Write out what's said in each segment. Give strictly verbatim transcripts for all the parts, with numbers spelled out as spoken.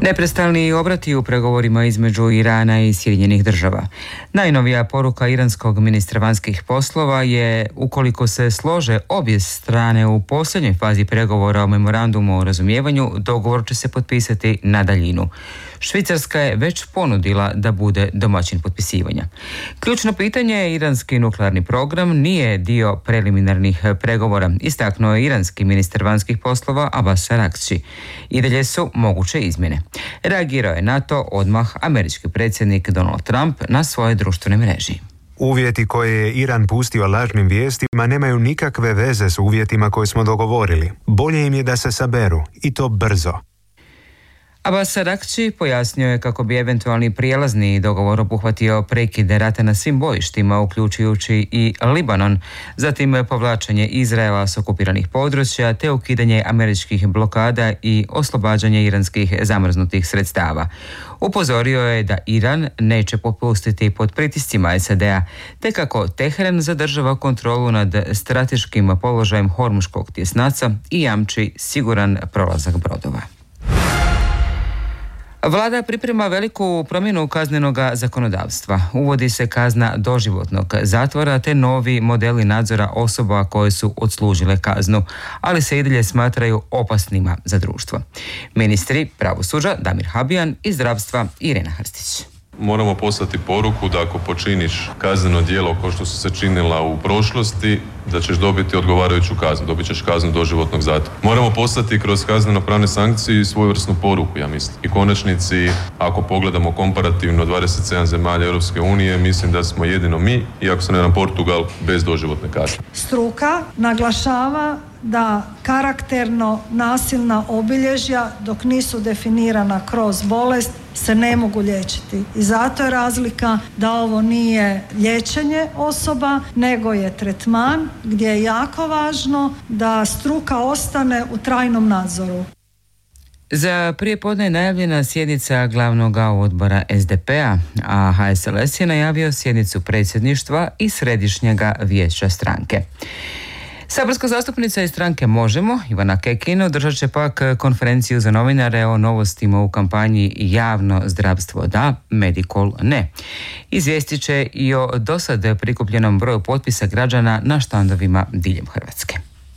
Neprestalni obrati u pregovorima između Irana i Sjedinjenih država. Najnovija poruka iranskog ministra vanjskih poslova je, ukoliko se slože obje strane u posljednjoj fazi pregovora o memorandumu o razumijevanju, dogovor će se potpisati na daljinu. Švicarska je već ponudila da bude domaćin potpisivanja. Ključno pitanje je iranski nuklearni program nije dio preliminarnih pregovora, istaknuo je iranski ministar vanjskih poslova Abbas Araghchi. I dalje su moguće izmjene. Reagirao je na to odmah američki predsjednik Donald Trump na svojoj društvenoj mreži. Uvjeti koje je Iran pustio lažnim vijestima nemaju nikakve veze s uvjetima koje smo dogovorili. Bolje im je da se saberu, i to brzo. Abbas Araghchi pojasnio je kako bi eventualni prijelazni dogovor obuhvatio prekide rata na svim bojištima, uključujući i Libanon, zatim povlačenje Izraela s okupiranih područja te ukidanje američkih blokada i oslobađanje iranskih zamrznutih sredstava. Upozorio je da Iran neće popustiti pod pritiscima S A D-a, te kako Teheran zadržava kontrolu nad strateškim položajem Hormuškog tjesnaca i jamči siguran prolazak brodova. Vlada priprema veliku promjenu kaznenog zakonodavstva. Uvodi se kazna doživotnog zatvora te novi modeli nadzora osoba koje su odslužile kaznu, ali se i dalje smatraju opasnima za društvo. Ministri pravosuđa Damir Habijan i zdravstva Irena Hrstić. Moramo poslati poruku da ako počiniš kazneno djelo kao što su se činila u prošlosti, da ćeš dobiti odgovarajuću kaznu, dobit ćeš kaznu doživotnog zatvora. Moramo poslati kroz kazneno-pravne sankcije svojevrsnu poruku, ja mislim. I konačnici, ako pogledamo komparativno dvadeset sedam zemalja Europske unije, mislim da smo jedino mi, i ako se ne znam Portugal, bez doživotne kazne. Struka naglašava da karakterno nasilna obilježja, dok nisu definirana kroz bolest, se ne mogu liječiti. I zato je razlika da ovo nije liječenje osoba, nego je tretman gdje je jako važno da struka ostane u trajnom nadzoru. Za prijepodne je najavljena sjednica glavnog odbora S D P-a, a H S L S je najavio sjednicu predsjedništva i središnjega vijeća stranke. Saborska zastupnica iz stranke Možemo, Ivana Kekin, održat će pak konferenciju za novinare o novostima u kampanji Javno zdravstvo da, Medikol ne. Izvijestit će i o dosad prikupljenom broju potpisa građana na štandovima diljem Hrvatske.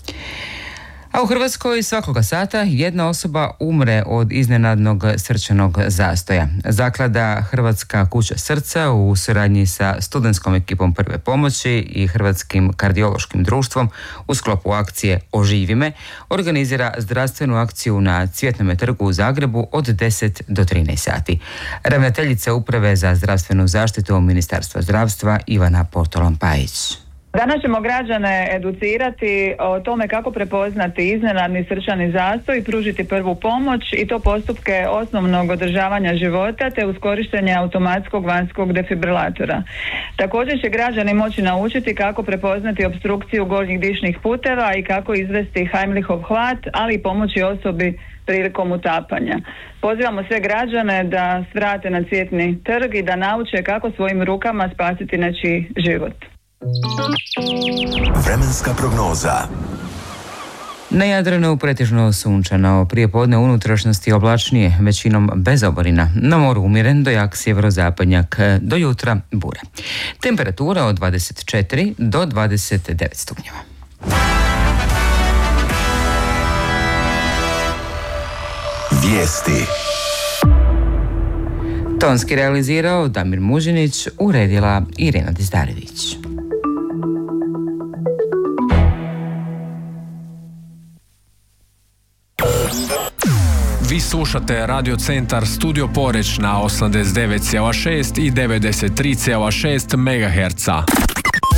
A u Hrvatskoj svakoga sata jedna osoba umre od iznenadnog srčanog zastoja. Zaklada Hrvatska kuća srca u suradnji sa studentskom ekipom prve pomoći i Hrvatskim kardiološkim društvom u sklopu akcije Oživi me organizira zdravstvenu akciju na Cvjetnome trgu u Zagrebu od deset do trinaest sati. Ravnateljica Uprave za zdravstvenu zaštitu Ministarstva zdravstva Ivana Portolom-Pajić. Danas ćemo građane educirati o tome kako prepoznati iznenadni srčani zastoj i pružiti prvu pomoć, i to postupke osnovnog održavanja života te uz korištenje automatskog vanjskog defibrilatora. Također će građani moći naučiti kako prepoznati opstrukciju gornjih dišnih puteva i kako izvesti Heimlichov hlad, ali i pomoći osobi prilikom utapanja. Pozivamo sve građane da svrate na Cvjetni trg i da nauče kako svojim rukama spasiti nečiji život. Vremenska prognoza. Na Jadranu pretežno sunčano, prijepodne unutrašnjosti oblačnije, većinom bez oborina. Na moru umjeren do jak sjeverozapadnjak, do jutra bure. Temperatura od dvadeset četiri do dvadeset devet stupnjeva. Vijesti. Tonski realizirao Damir Mužinić, uredila Irena Dizdarević. Vi slušate Radio Centar Studio Poreć na osamdeset devet zarez šest i devedeset tri zarez šest megaherca.